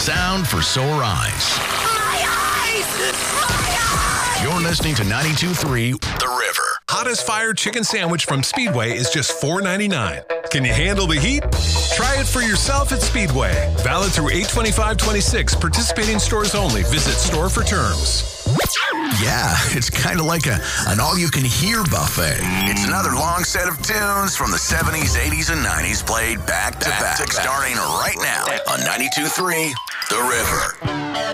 sound for sore eyes. My eyes! My eyes! You're listening to 92.3 The River. Hottest Fire Chicken Sandwich from Speedway is just $4.99. Can you handle the heat? Try it for yourself at Speedway. Valid through 8/25/26. Participating stores only. Visit store for terms. Yeah, it's kind of like an all-you-can-hear buffet. It's another long set of tunes from the 70s, 80s, and 90s played back to back. Starting right now on 92.3 The River.